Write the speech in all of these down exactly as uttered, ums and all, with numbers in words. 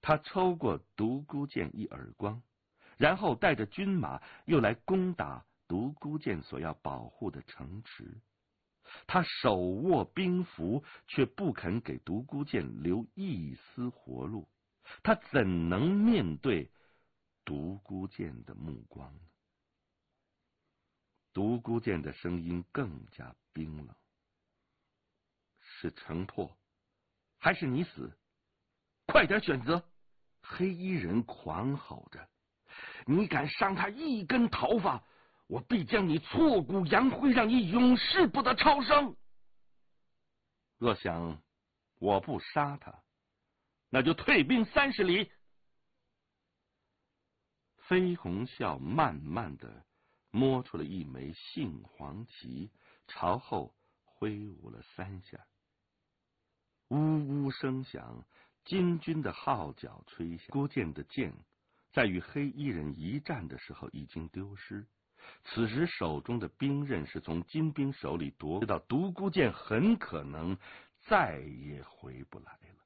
他抽过独孤剑一耳光，然后带着军马又来攻打独孤剑所要保护的城池。他手握兵符，却不肯给独孤剑留一丝活路，他怎能面对独孤剑的目光呢？独孤剑的声音更加冰冷：是城破，还是你死？快点选择！黑衣人狂吼着：你敢伤他一根头发，我必将你挫骨扬灰，让你永世不得超生。若想我不杀他，那就退兵三十里。飞鸿啸慢慢的摸出了一枚杏黄旗，朝后挥舞了三下。呜呜声响，金军的号角吹响。孤剑的剑在与黑衣人一战的时候已经丢失，此时手中的兵刃是从金兵手里夺到，独孤剑很可能再也回不来了。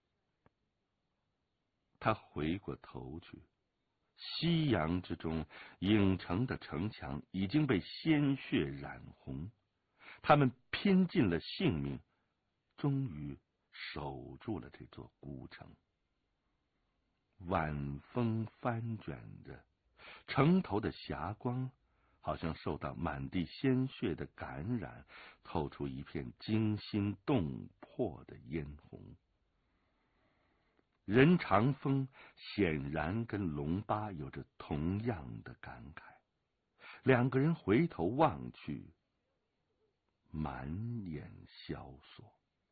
他回过头去，夕阳之中，影城的城墙已经被鲜血染红，他们拼尽了性命，终于守住了这座孤城。晚风翻卷着，城头的霞光好像受到满地鲜血的感染，透出一片惊心动魄的嫣红。任长风显然跟龙八有着同样的感慨，两个人回头望去，满眼萧索。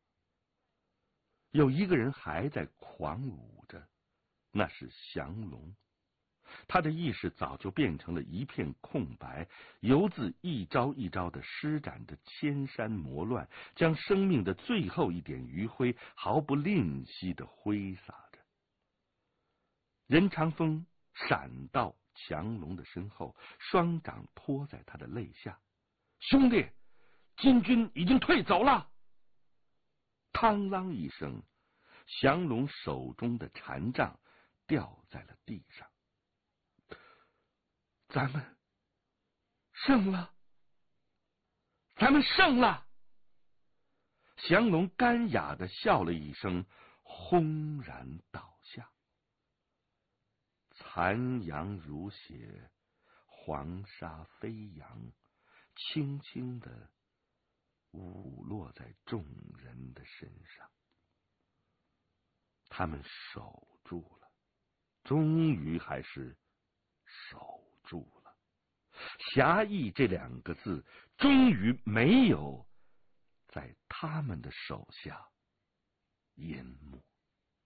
有一个人还在狂舞着，那是降龙。他的意识早就变成了一片空白，游自一招一招的施展着千山魔乱，将生命的最后一点余晖毫不吝惜的挥洒着。任长风闪到强龙的身后，双掌托在他的肋下：兄弟，金军已经退走了。嘡啷一声，降龙手中的禅杖掉在了地上。咱们胜了，咱们胜了！降龙干哑的笑了一声，轰然倒下。残阳如血，黄沙飞扬，轻轻的舞落在众人的身上。他们守住了，终于还是守住了。侠义这两个字终于没有在他们的手下淹没。